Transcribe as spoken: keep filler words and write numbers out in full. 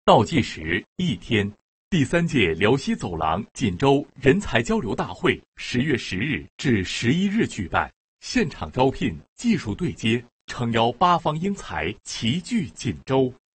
倒计时一天，第三届辽西走廊锦州人才交流大会十月十日至十一日举办，现场招聘，技术对接，诚邀八方英才齐聚锦州。